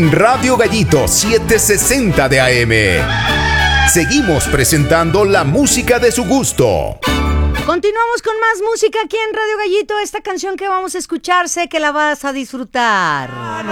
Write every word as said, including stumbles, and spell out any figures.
en Radio Gallito setecientos sesenta de A M. Seguimos presentando la música de su gusto. Continuamos con más música aquí en Radio Gallito. Esta canción que vamos a escuchar, sé que la vas a disfrutar.